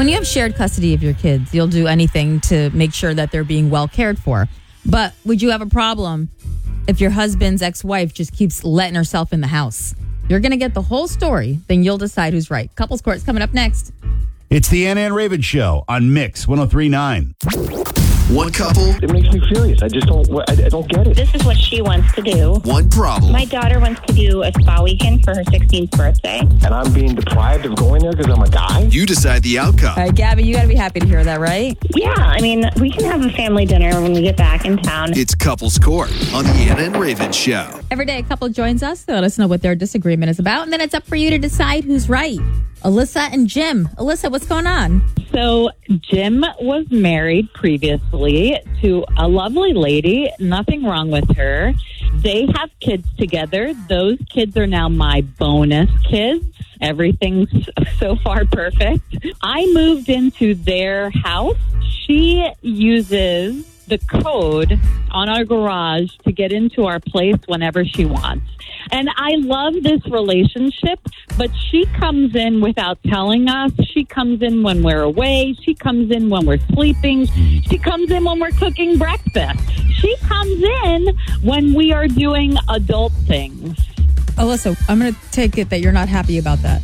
When you have shared custody of your kids, you'll do anything to make sure that they're being well cared for. But would you have a problem if your husband's ex-wife just keeps letting herself in the house? You're going to get the whole story, then you'll decide who's right. Couples Court's coming up next. It's the Anna and Raven Show on Mix 103.9. One couple. It makes me furious. I don't get it. This is what she wants to do. One problem. My daughter wants to do a spa weekend for her 16th birthday. And I'm being deprived of going there because I'm a guy? You decide the outcome. All right, Gabby, you got to be happy to hear that, right? Yeah, I mean, we can have a family dinner when we get back in town. It's Couples Court on the Anna and Raven Show. Every day a couple joins us. They let us know what their disagreement is about, and then it's up for you to decide who's right. Alyssa and Jim. Alyssa, what's going on? So Jim was married previously to a lovely lady. Nothing wrong with her. They have kids together. Those kids are now my bonus kids. Everything's so far perfect. I moved into their house. She uses the code on our garage to get into our place whenever she wants. And I love this relationship, but she comes in without telling us. She comes in when we're away. She comes in when we're sleeping. She comes in when we're cooking breakfast. She comes in when we are doing adult things. Alyssa, I'm going to take it that you're not happy about that.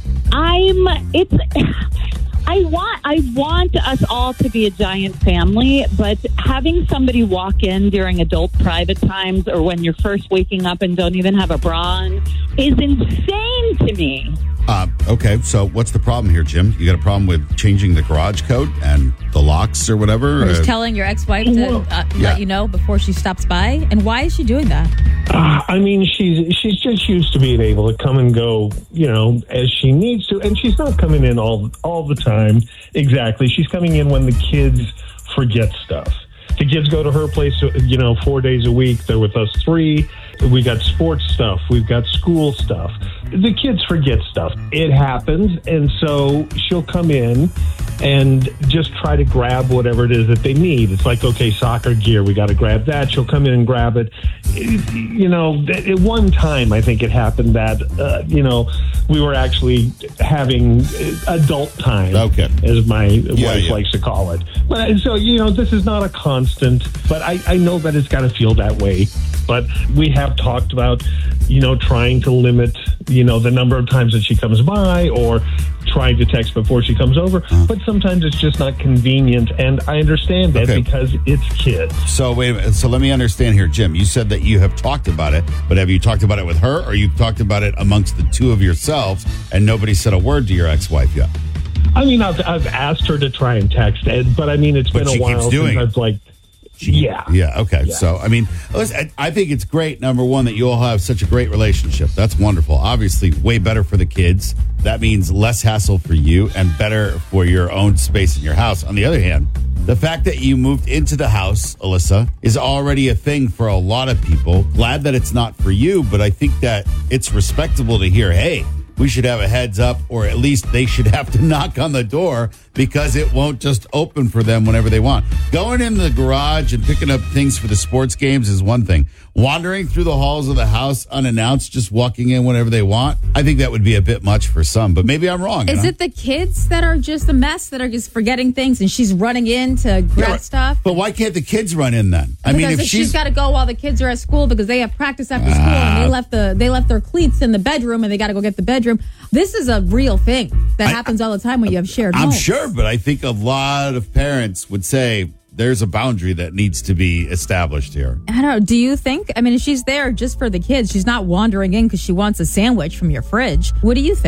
I want us all to be a giant family, but having somebody walk in during adult private times or when you're first waking up and don't even have a bra on is insane to me. Okay, so what's the problem here, Jim? You got a problem with changing the garage code and the locks or whatever? Or just telling your ex-wife to let you know before she stops by? And why is she doing that? I mean, she's just used to being able to come and go, as she needs to. And she's not coming in all the time. Exactly. She's coming in when the kids forget stuff. The kids go to her place, 4 days a week. They're with us 3. We got sports stuff. We've got school stuff. The kids forget stuff. It happens. And so she'll come in and just try to grab whatever it is that they need. It's like, okay, soccer gear, we got to grab that. She'll come in and grab it. At one time, I think it happened that, we were actually having adult time, as my wife likes to call it. But so, this is not a constant, but I know that it's got to feel that way. But we have talked about, trying to limit, the number of times that she comes by or trying to text before she comes over. But sometimes it's just not convenient. And I understand that because it's kids. So wait a minute. So let me understand here, Jim. You said that you have talked about it, but have you talked about it with her or you've talked about it amongst the two of yourselves and nobody said a word to your ex-wife yet? I mean, I've asked her to try and text Ed, but I mean, it's been a while since I've Okay. Yeah. So, I mean, listen, I think it's great, number one, that you all have such a great relationship. That's wonderful. Obviously, way better for the kids. That means less hassle for you and better for your own space in your house. On the other hand, the fact that you moved into the house, Alyssa, is already a thing for a lot of people. Glad that it's not for you, but I think that it's respectable to hear, hey, we should have a heads up, or at least they should have to knock on the door because it won't just open for them whenever they want. Going in the garage and picking up things for the sports games is one thing. Wandering through the halls of the house unannounced, just walking in whenever they want, I think that would be a bit much for some, but maybe I'm wrong. Is it the kids that are just a mess, that are just forgetting things and she's running in to grab stuff? But why can't the kids run in then? Because if she's got to go while the kids are at school because they have practice after school and they left their cleats in the bedroom and they got to go get the bedroom. This is a real thing that happens all the time when you have shared homes. I'm sure, but I think a lot of parents would say there's a boundary that needs to be established here. I don't know. Do you think? I mean, if she's there just for the kids, she's not wandering in because she wants a sandwich from your fridge. What do you think?